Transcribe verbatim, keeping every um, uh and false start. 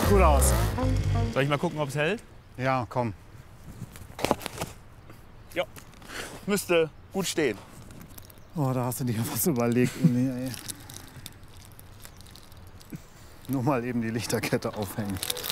gut aus. Soll ich mal gucken, ob es hält? Ja, komm. Ja. Müsste gut stehen. Oh, da hast du dir was überlegt. Nee, ey. Nur mal eben die Lichterkette aufhängen.